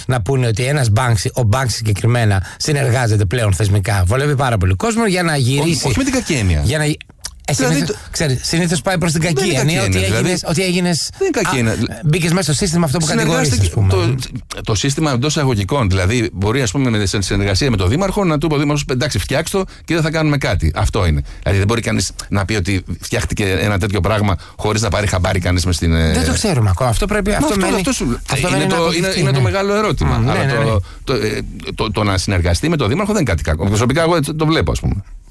να πούνε ότι ο Banksy συγκεκριμένα συνεργάζεται πλέον θεσμικά. Βολεύει πάρα πολύ κόσμο για να γυρίσει. Όχι με την κακή έννοια. Συνήθως πάει προς την κακή έννοια ότι έγινες. Δεν είναι κακή έννοια. Μπήκες μέσα στο σύστημα αυτό που κατηγορείς, ας πούμε. Το σύστημα εντός εισαγωγικών. Δηλαδή, μπορεί, ας πούμε, με συνεργασία με τον Δήμαρχο να του πει ο Δήμαρχος, εντάξει, φτιάξτε το και δεν θα κάνουμε κάτι. Αυτό είναι. Δηλαδή, δεν μπορεί κανείς να πει ότι φτιάχτηκε ένα τέτοιο πράγμα χωρίς να πάρει χαμπάρι κανείς μες στην. Δεν το ξέρουμε ακόμα. Αυτό πρέπει. Είναι το μεγάλο ερώτημα. Το να συνεργαστεί με τον Δήμαρχο δεν είναι κάτι κακό. Προσωπικά, εγώ το βλέπω, ας πούμε.